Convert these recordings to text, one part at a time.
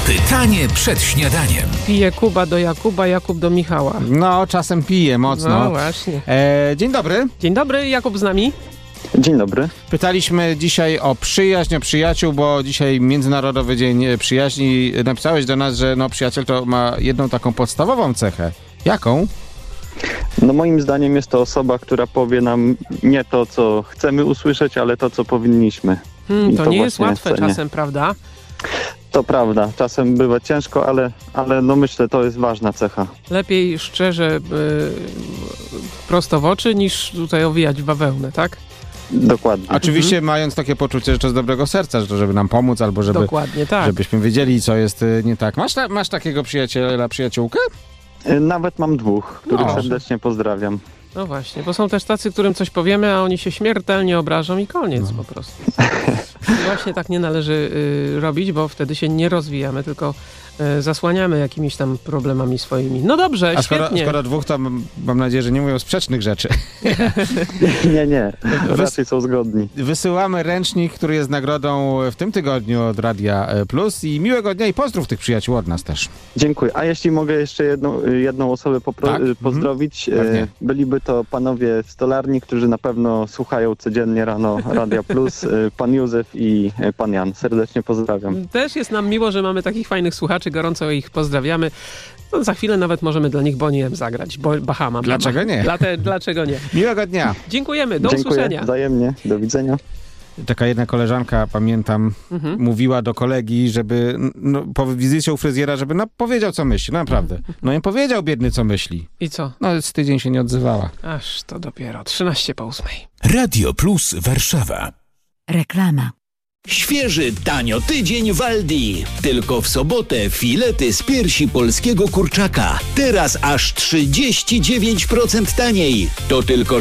Pytanie przed śniadaniem. Pije Kuba do Jakuba, Jakub do Michała. No, czasem pije mocno. No właśnie. Dzień dobry. Dzień dobry, Jakub z nami. Dzień dobry. Pytaliśmy dzisiaj o przyjaźń, o przyjaciół, bo dzisiaj Międzynarodowy Dzień Przyjaźni. Napisałeś do nas, że przyjaciel to ma jedną taką podstawową cechę. Jaką? No moim zdaniem jest to osoba, która powie nam nie to, co chcemy usłyszeć, ale to, co powinniśmy. To nie jest łatwe czasem, prawda? To prawda. Czasem bywa ciężko, ale no myślę, to jest ważna cecha. Lepiej szczerze, prosto w oczy, niż tutaj owijać w bawełnę, tak? Dokładnie. Oczywiście mając takie poczucie, że to z dobrego serca, że to żeby nam pomóc, albo Dokładnie, tak. żebyśmy wiedzieli, co jest nie tak. Masz takiego przyjaciela, przyjaciółkę? Nawet mam dwóch, których serdecznie pozdrawiam. No właśnie, bo są też tacy, którym coś powiemy, a oni się śmiertelnie obrażą i koniec po prostu. I właśnie tak nie należy robić, bo wtedy się nie rozwijamy, tylko zasłaniamy jakimiś tam problemami swoimi. No dobrze, świetnie. Skoro dwóch, to mam nadzieję, że nie mówią sprzecznych rzeczy. Nie. Raczej są zgodni. Wysyłamy ręcznik, który jest nagrodą w tym tygodniu od Radia Plus i miłego dnia i pozdrów tych przyjaciół od nas też. Dziękuję. A jeśli mogę jeszcze jedną osobę pozdrowić, byliby to panowie stolarni, którzy na pewno słuchają codziennie rano Radia Plus, pan Józef i pan Jan. Serdecznie pozdrawiam. Też jest nam miło, że mamy takich fajnych słuchaczy, gorąco ich pozdrawiamy. No, za chwilę nawet możemy dla nich Bonnie M zagrać, Bahama. Dlaczego nie? Dlaczego nie? Miłego dnia. Dziękujemy, do Dziękuję, usłyszenia. wzajemnie, do widzenia. Taka jedna koleżanka, pamiętam, mówiła do kolegi, żeby po wizycie u fryzjera, żeby powiedział, co myśli. No naprawdę. No i powiedział biedny, co myśli. I co? No z tydzień się nie odzywała. Aż to dopiero 13:08. Radio Plus Warszawa. Reklama. Świeży, tanio tydzień w Aldi. Tylko w sobotę filety z piersi polskiego kurczaka. Teraz aż 39% taniej. To tylko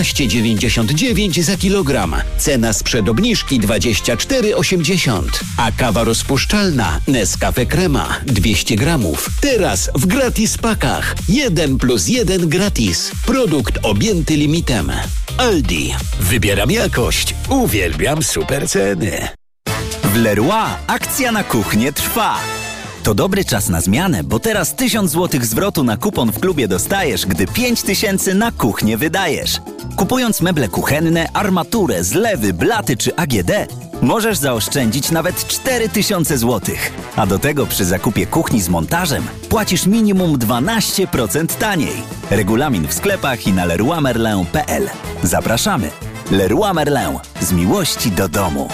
14,99 za kilogram. Cena sprzed obniżki 24,80. A kawa rozpuszczalna Nescafe Crema 200 gramów. Teraz w gratis pakach. 1+1 gratis. Produkt objęty limitem. Aldi. Wybieram jakość. Uwielbiam super ceny. W Leroy akcja na kuchnię trwa. To dobry czas na zmianę, bo teraz 1000 zł zwrotu na kupon w klubie dostajesz, gdy 5000 na kuchnię wydajesz. Kupując meble kuchenne, armaturę, zlewy, blaty czy AGD, możesz zaoszczędzić nawet 4000 zł. A do tego przy zakupie kuchni z montażem płacisz minimum 12% taniej. Regulamin w sklepach i na leroymerlin.pl. Zapraszamy. Leroy Merlin. Z miłości do domu.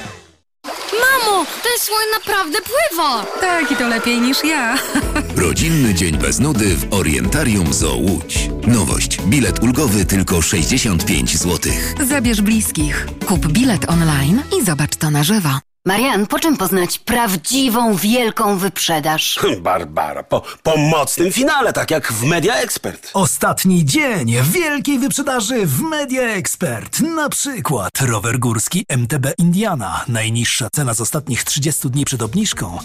Mamo, ten słoń naprawdę pływa! Tak, i to lepiej niż ja. Rodzinny dzień bez nudy w Orientarium Zoo Łódź. Nowość. Bilet ulgowy tylko 65 zł. Zabierz bliskich. Kup bilet online i zobacz to na żywo. Marian, po czym poznać prawdziwą, wielką wyprzedaż? Barbara, po mocnym finale, tak jak w Media Expert. Ostatni dzień wielkiej wyprzedaży w Media Expert. Na przykład rower górski MTB Indiana. Najniższa cena z ostatnich 30 dni przed obniżką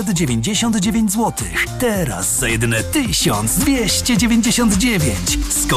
1899 zł. Teraz za jedyne 1299.